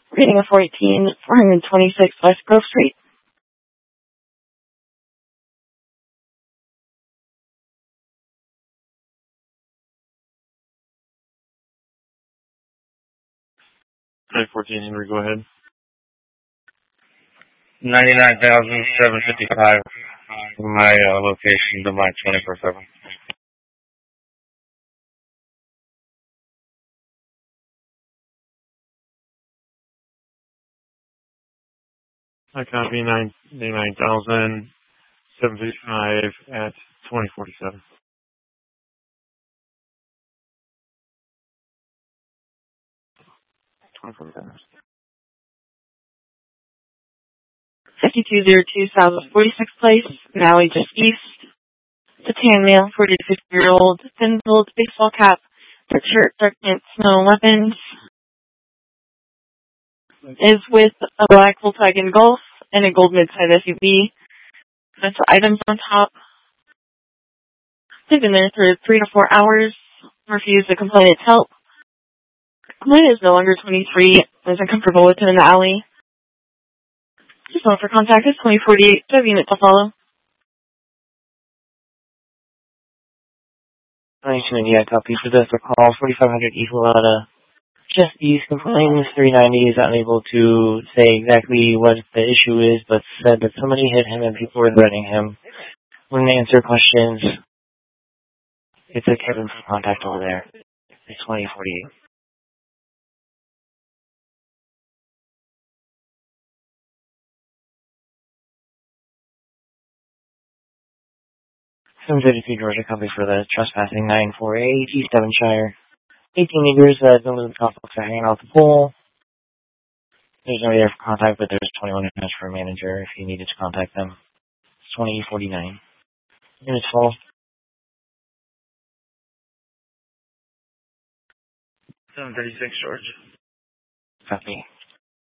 Reading of 418, 426 West Grove Street. Hi, 14 Henry, go ahead. 99,755. My location to my 24/7. I copy 99,755 at 2047. $5202 South 46th Place, Valley just east. It's a tan male, 40 to 50-year-old, thin-build, baseball cap, dark shirt, dark pants, no weapons. Is with a black Volkswagen Golf and a gold mid-size SUV. That's the items on top. They've been there for 3 to 4 hours. Refused the complainant's help. Complainant is no longer 23. Is uncomfortable with him in the alley. Just phone for contact is 2048. Do have unit to follow. 1990, I copy for this. Call 4500 Equalata. Just East complains 390 is unable to say exactly what the issue is, but said that somebody hit him and people were threatening him. When they answer questions, it's a Kevin for contact over there. It's 2048. Georgia copy for the trespassing 948 East Devonshire. 18 neighbors that don't live in complex are hanging out the pole. There's nobody there for contact, but there's 21 minutes for a manager if you needed to contact them. It's 2049. Units full. 736 Georgia. Copy.